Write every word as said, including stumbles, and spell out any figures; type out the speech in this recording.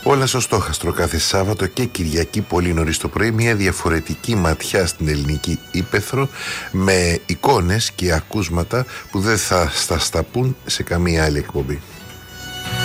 Όλα στο στόχαστρο κάθε Σάββατο και Κυριακή πολύ νωρίς το πρωί, μια διαφορετική ματιά στην ελληνική ύπαιθρο με εικόνες και ακούσματα που δεν θα στα σταπούν σε καμία άλλη εκπομπή.